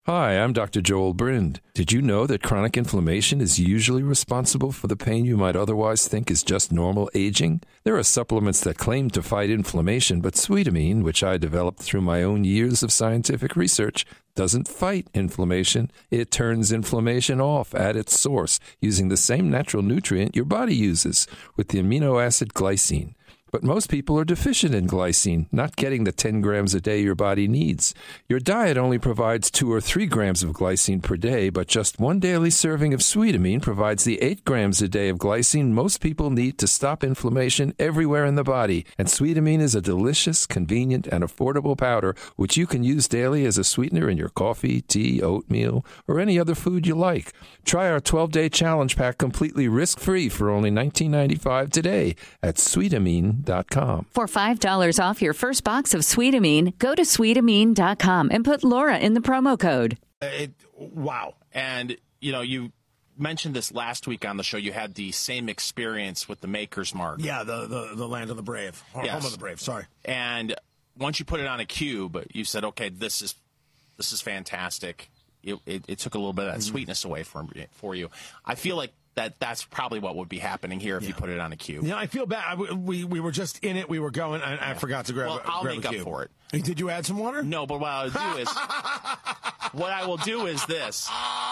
Hi, I'm Dr. Joel Brind. Did you know that chronic inflammation is usually responsible for the pain you might otherwise think is just normal aging? There are supplements that claim to fight inflammation, but Sweetamine, which I developed through my own years of scientific research, doesn't fight inflammation. It turns inflammation off at its source using the same natural nutrient your body uses, with the amino acid glycine. But most people are deficient in glycine, not getting the 10 grams a day your body needs. Your diet only provides 2 or 3 grams of glycine per day, but just one daily serving of Sweetamine provides the 8 grams a day of glycine most people need to stop inflammation everywhere in the body. And Sweetamine is a delicious, convenient, and affordable powder which you can use daily as a sweetener in your coffee, tea, oatmeal, or any other food you like. Try our 12-day challenge pack completely risk-free for only $19.95 today at Sweetamine.com. For $5 off your first box of Sweetamine, go to Sweetamine.com and put Laura in the promo code. Wow. And, you mentioned this last week on the show. You had the same experience with the Maker's Mark. Yeah, the land of the brave. Yes. Home of the brave, sorry. And once you put it on a cube, you said, okay, this is fantastic. It took a little bit of that sweetness away for you. I feel like that's probably what would be happening here if you put it on a cube. Yeah, I feel bad. We were just in it. We were going. I forgot to grab. Well, I'll grab make a up cube. for it. Did you add some water? No, but what I will do is this.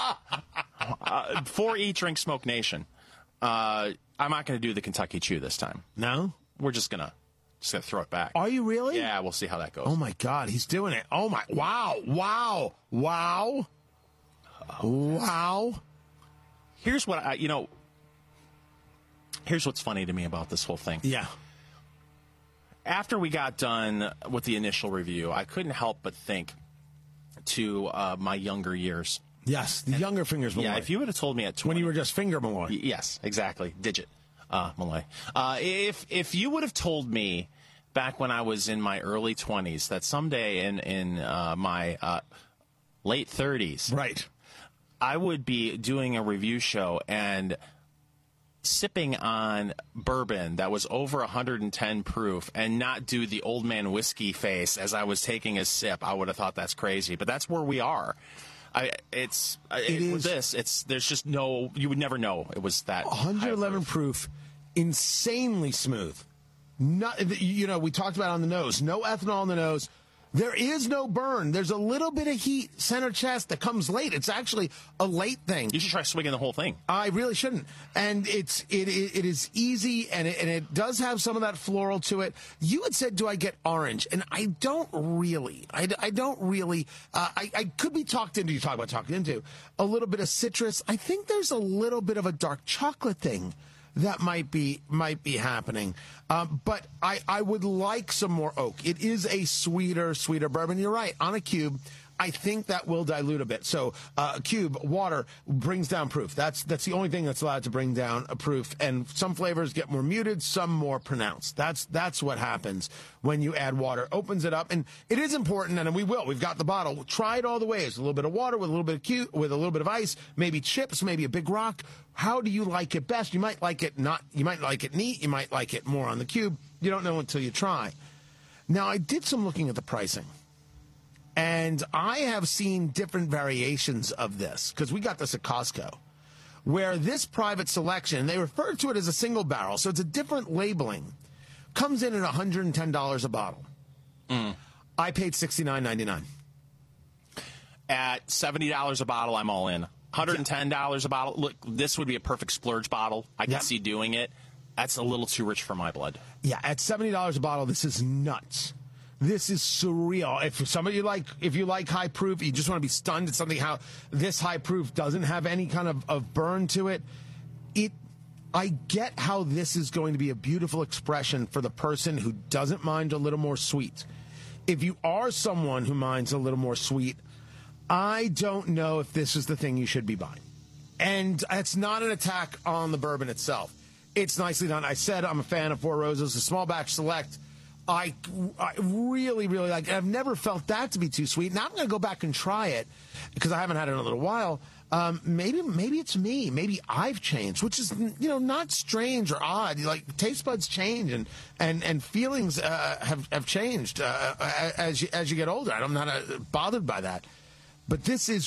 For Eat, Drink, Smoke Nation, I'm not going to do the Kentucky Chew this time. No, we're just gonna throw it back. Are you really? Yeah, we'll see how that goes. Oh my God, he's doing it. Oh my! Wow! Here's what here's what's funny to me about this whole thing. Yeah. After we got done with the initial review, I couldn't help but think to my younger years. Yes, the younger fingers Malloy. Yeah, if you would have told me at 20... When you were just finger Malloy. Yes, exactly. Digit Malloy. If you would have told me back when I was in my early 20s that someday in my late 30s... Right. I would be doing a review show and sipping on bourbon that was over 110 proof and not do the old man whiskey face as I was taking a sip, I would have thought that's crazy. But that's where we are. There's just no, you would never know it was that 111 proof, insanely smooth. Not, we talked about it on the nose. No ethanol on the nose. There is no burn. There's a little bit of heat, center chest, that comes late. It's actually a late thing. You should try swinging the whole thing. I really shouldn't. And it is easy, and it does have some of that floral to it. You had said, do I get orange? And I don't really. I don't really. I could be talked into, you talk about talked into, a little bit of citrus. I think there's a little bit of a dark chocolate thing that might be happening. But I would like some more oak. It is a sweeter bourbon. You're right. On a cube, I think that will dilute a bit. So a cube, water, brings down proof. That's the only thing that's allowed to bring down a proof. And some flavors get more muted, some more pronounced. That's what happens when you add water. Opens it up. And it is important, and we will. We've got the bottle. We'll try it all the ways. A little bit of water with a little bit of with a little bit of ice, maybe chips, maybe a big rock. How do you like it best? You might like it not. You might like it neat. You might like it more on the cube. You don't know until you try. Now, I did some looking at the pricing. And I have seen different variations of this, because we got this at Costco, where this private selection, they refer to it as a single barrel, so it's a different labeling, comes in at $110 a bottle. I paid $69.99. At $70 a bottle, I'm all in. $110 a bottle. Look, this would be a perfect splurge bottle. I can see doing it. That's a little too rich for my blood. Yeah, at $70 a bottle, this is nuts. This is surreal. If you like high proof, you just want to be stunned at something, how this high proof doesn't have any kind of burn to it. I get how this is going to be a beautiful expression for the person who doesn't mind a little more sweet. If you are someone who minds a little more sweet, I don't know if this is the thing you should be buying. And it's not an attack on the bourbon itself. It's nicely done. I said I'm a fan of Four Roses, a small batch select. I really, really like it. I've never felt that to be too sweet. Now I'm going to go back and try it because I haven't had it in a little while. Maybe it's me. Maybe I've changed, which is, not strange or odd. Like, taste buds change and feelings have changed as you get older. I'm not bothered by that. But this is